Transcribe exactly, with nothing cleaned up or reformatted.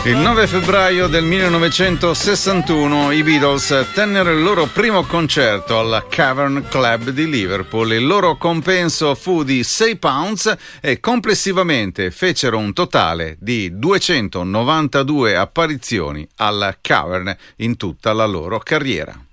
Il nove febbraio del millenovecentosessantuno i Beatles tennero il loro primo concerto al Cavern Club di Liverpool. Il loro compenso fu di sei pounds e complessivamente fecero un totale di duecentonovantadue apparizioni al Cavern in tutta la loro carriera.